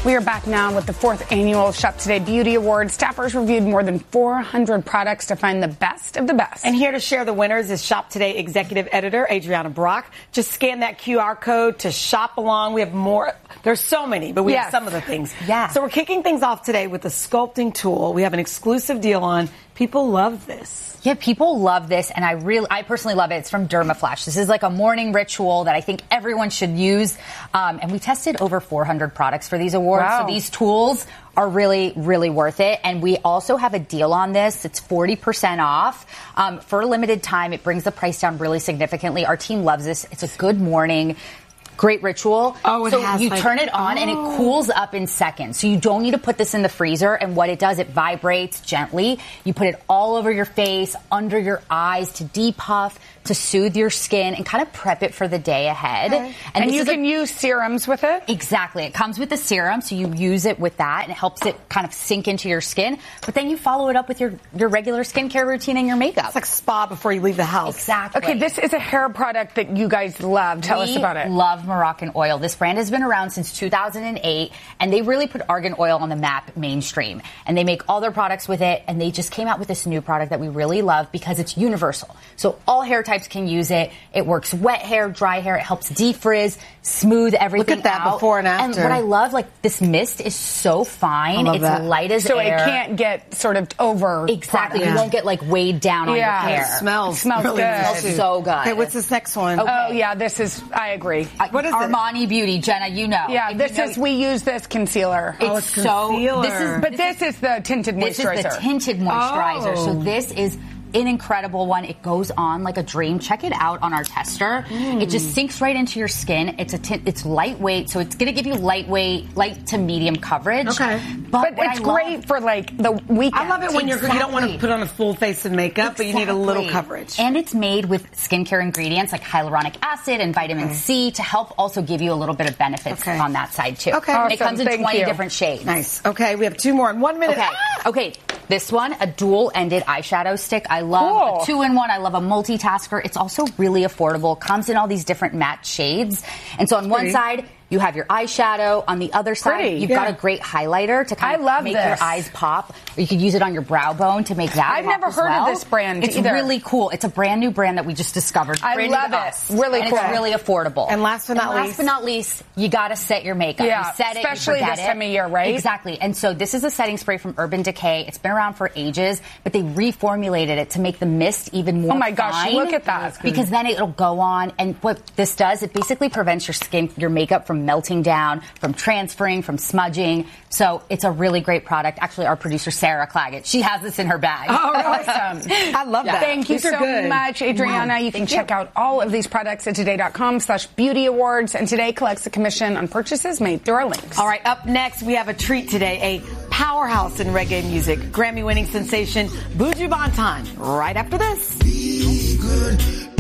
We are back now with the 4th annual Shop Today Beauty Awards. Staffers reviewed more than 400 products to find the best of the best. And here to share the winners is Shop Today Executive Editor Adriana Brock. Just scan that QR code to shop along. We have more. There's so many, but we have some of the things. Yeah. So we're kicking things off today with the sculpting tool. We have an exclusive deal on. People love this. Yeah, people love this, and I personally love it. It's from Dermaflash. This is like a morning ritual that I think everyone should use. And we tested over 400 products for these awards. Wow. So these tools are really, really worth it. And we also have a deal on this. It's 40% off. For a limited time, it brings the price down really significantly. Our team loves this. It's a good morning. Great ritual. Oh, so you turn it on and it cools up in seconds. So you don't need to put this in the freezer. And what it does, it vibrates gently. You put it all over your face, under your eyes to depuff, to soothe your skin and kind of prep it for the day ahead. Okay. And you can use serums with it? Exactly. It comes with the serum, so you use it with that, and it helps it kind of sink into your skin. But then you follow it up with your regular skincare routine and your makeup. It's like spa before you leave the house. Exactly. Okay, this is a hair product that you guys love. Tell us about it. We love Moroccan oil. This brand has been around since 2008, and they really put argan oil on the map mainstream. And they make all their products with it, and they just came out with this new product that we really love because it's universal. So all hair types can use it. It works wet hair, dry hair. It helps defrizz, smooth everything out. Look at that before and after. And what I love, like, this mist is so fine. It's light as air. So it can't get sort of over. Exactly. You won't get, like, weighed down on your hair. It smells really good. It smells so good. Okay, what's this next one? Okay. Oh, yeah, this is, I agree. What is Armani Beauty, Jenna, you know. Yeah, we use this concealer. It's concealer. This is the tinted moisturizer. This is the tinted moisturizer. So this is an incredible one. It goes on like a dream. Check it out on our tester. It just sinks right into your skin. It's lightweight, so it's going to give you light to medium coverage. Okay. But it's great for like the weekend. I love it when you don't want to put on a full face of makeup, but you need a little coverage. And it's made with skincare ingredients like hyaluronic acid and vitamin C to help also give you a little bit of benefits on that side too. Okay. Awesome. It comes in 20 different shades. Nice. Okay, we have 2 more in 1 minute. Okay. This one, a dual-ended eyeshadow stick. I love a 2-in-1. I love a multitasker. It's also really affordable. Comes in all these different matte shades. And so on one side, you have your eyeshadow. On the other side, you've got a great highlighter to kind of make your eyes pop. Or you could use it on your brow bone to make that I've never heard of this brand It's either. really cool. It's a brand new brand that we just discovered. I love it. Really and cool. It's really affordable. And last but not least, you got to set your makeup. Yeah, you set especially it, this time of year, right? Exactly. And so this is a setting spray from Urban Decay. It's been around for ages, but they reformulated it to make the mist even more Oh my gosh, fine. look at that. Because then it'll go on, and what this does, it basically prevents your makeup from melting down, from transferring, from smudging. So it's a really great product. Actually, our producer, Sarah Claggett, she has this in her bag. Oh, awesome. I love that. Thank you so much, Adriana. You can check out all of these products at today.com/beauty awards. And Today collects a commission on purchases made through our links. All right, up next, we have a treat today, a powerhouse in reggae music, Grammy-winning sensation Buju Banton, right after this. Be good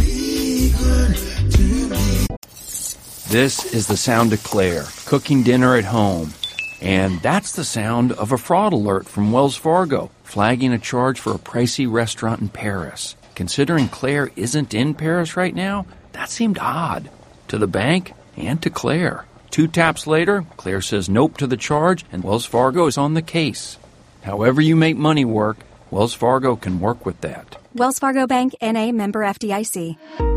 to me. This is the sound of Claire, cooking dinner at home. And that's the sound of a fraud alert from Wells Fargo, flagging a charge for a pricey restaurant in Paris. Considering Claire isn't in Paris right now, that seemed odd. To the bank and to Claire. 2 taps later, Claire says nope to the charge, and Wells Fargo is on the case. However you make money work, Wells Fargo can work with that. Wells Fargo Bank, N.A., member FDIC.